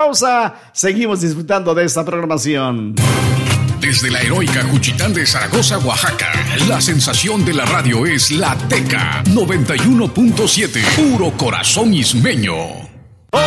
pausa, seguimos disfrutando de esta programación. Desde la heroica Juchitán de Zaragoza, Oaxaca, la sensación de la radio es La Teca 91.7, puro corazón ismeño.